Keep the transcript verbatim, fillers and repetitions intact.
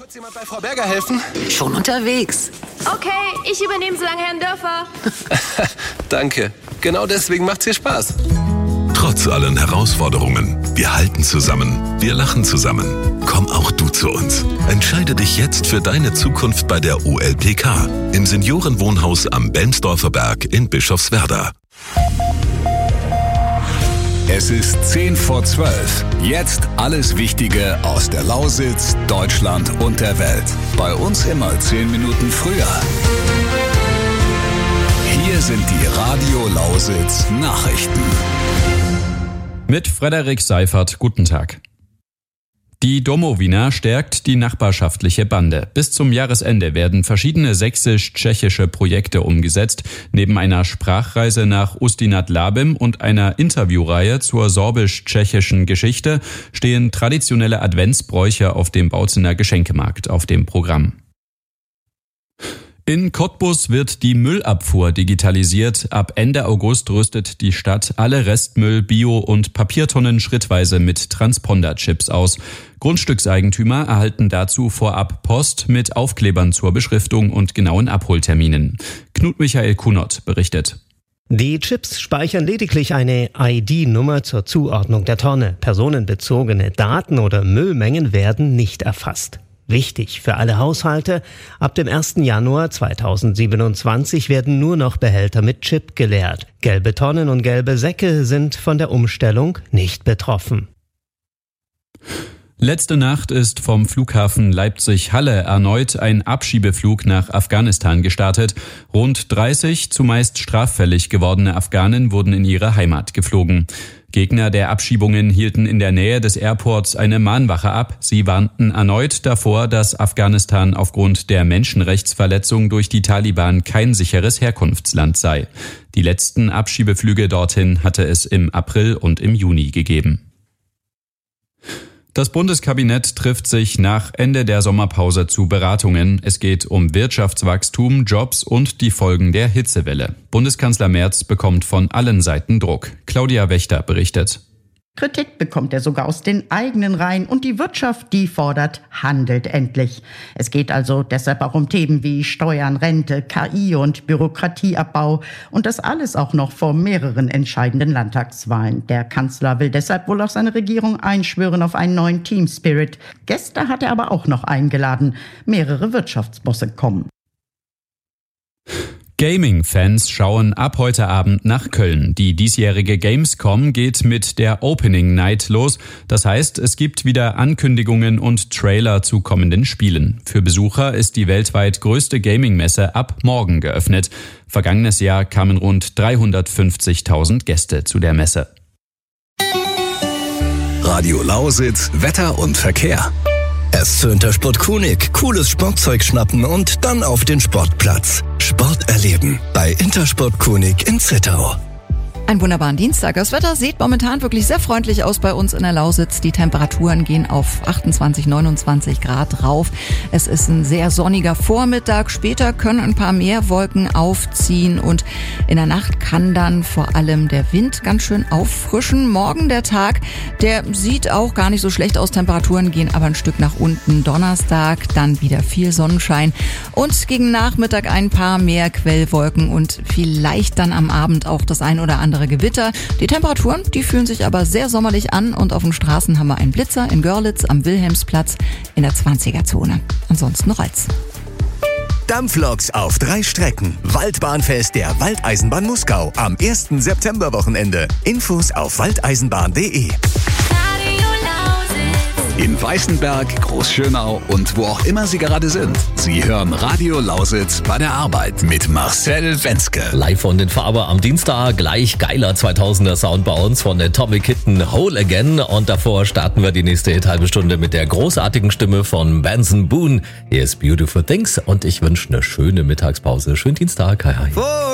Kurz jemand bei Frau Berger helfen? Schon unterwegs. Okay, ich übernehme so lange Herrn Dörfer. Danke. Genau deswegen macht's hier Spaß. Trotz allen Herausforderungen, wir halten zusammen, wir lachen zusammen. Komm auch du zu uns. Entscheide dich jetzt für deine Zukunft bei der U L P K im Seniorenwohnhaus am Bensdorfer Berg in Bischofswerda. Es ist zehn vor zwölf. Jetzt alles Wichtige aus der Lausitz, Deutschland und der Welt. Bei uns immer zehn Minuten früher. Hier sind die Radio Lausitz Nachrichten. Mit Frederik Seifert, guten Tag. Die Domowina stärkt die nachbarschaftliche Bande. Bis zum Jahresende werden verschiedene sächsisch-tschechische Projekte umgesetzt. Neben einer Sprachreise nach Ústí nad Labem und einer Interviewreihe zur sorbisch-tschechischen Geschichte stehen traditionelle Adventsbräuche auf dem Bautzener Geschenkemarkt auf dem Programm. In Cottbus wird die Müllabfuhr digitalisiert. Ab Ende August rüstet die Stadt alle Restmüll-, Bio- und Papiertonnen schrittweise mit Transponder-Chips aus. Grundstückseigentümer erhalten dazu vorab Post mit Aufklebern zur Beschriftung und genauen Abholterminen. Knut Michael Kunert berichtet. Die Chips speichern lediglich eine I D-Nummer zur Zuordnung der Tonne. Personenbezogene Daten oder Müllmengen werden nicht erfasst. Wichtig für alle Haushalte: Ab dem ersten Januar zweitausendsiebenundzwanzig werden nur noch Behälter mit Chip geleert. Gelbe Tonnen und gelbe Säcke sind von der Umstellung nicht betroffen. Letzte Nacht ist vom Flughafen Leipzig-Halle erneut ein Abschiebeflug nach Afghanistan gestartet. Rund dreißig zumeist straffällig gewordene Afghanen wurden in ihre Heimat geflogen. Gegner der Abschiebungen hielten in der Nähe des Airports eine Mahnwache ab. Sie warnten erneut davor, dass Afghanistan aufgrund der Menschenrechtsverletzung durch die Taliban kein sicheres Herkunftsland sei. Die letzten Abschiebeflüge dorthin hatte es im April und im Juni gegeben. Das Bundeskabinett trifft sich nach Ende der Sommerpause zu Beratungen. Es geht um Wirtschaftswachstum, Jobs und die Folgen der Hitzewelle. Bundeskanzler Merz bekommt von allen Seiten Druck. Claudia Wächter berichtet. Kritik bekommt er sogar aus den eigenen Reihen und die Wirtschaft, die fordert, handelt endlich. Es geht also deshalb auch um Themen wie Steuern, Rente, K I und Bürokratieabbau und das alles auch noch vor mehreren entscheidenden Landtagswahlen. Der Kanzler will deshalb wohl auch seine Regierung einschwören auf einen neuen Team Spirit. Gäste hat er aber auch noch eingeladen. Mehrere Wirtschaftsbosse kommen. Gaming-Fans schauen ab heute Abend nach Köln. Die diesjährige Gamescom geht mit der Opening Night los. Das heißt, es gibt wieder Ankündigungen und Trailer zu kommenden Spielen. Für Besucher ist die weltweit größte Gaming-Messe ab morgen geöffnet. Vergangenes Jahr kamen rund dreihundertfünfzigtausend Gäste zu der Messe. Radio Lausitz, Wetter und Verkehr. Erst zu Intersport Kunig, cooles Sportzeug schnappen und dann auf den Sportplatz. Sport erleben bei Intersport Kunig in Zittau. Einen wunderbaren Dienstag. Das Wetter sieht momentan wirklich sehr freundlich aus bei uns in der Lausitz. Die Temperaturen gehen auf achtundzwanzig, neunundzwanzig Grad rauf. Es ist ein sehr sonniger Vormittag. Später können ein paar mehr Wolken aufziehen und in der Nacht kann dann vor allem der Wind ganz schön auffrischen. Morgen der Tag, der sieht auch gar nicht so schlecht aus. Temperaturen gehen aber ein Stück nach unten. Donnerstag dann wieder viel Sonnenschein und gegen Nachmittag ein paar mehr Quellwolken und vielleicht dann am Abend auch das ein oder andere Gewitter. Die Temperaturen, die fühlen sich aber sehr sommerlich an und auf den Straßen haben wir einen Blitzer in Görlitz am Wilhelmsplatz in der zwanziger-Zone. Ansonsten Rolls. Dampfloks auf drei Strecken. Waldbahnfest der Waldeisenbahn Muskau am ersten Septemberwochenende. Infos auf waldeisenbahn punkt de. In Weißenberg, Großschönau und wo auch immer Sie gerade sind. Sie hören Radio Lausitz bei der Arbeit mit Marcel Wenzke. Live von den Faber am Dienstag, gleich geiler zweitausender Sound bei uns von Atomic Kitten Whole Again. Und davor starten wir die nächste halbe Stunde mit der großartigen Stimme von Benson Boone. Hier ist Beautiful Things und ich wünsche eine schöne Mittagspause. Schönen Dienstag. Hi, hi.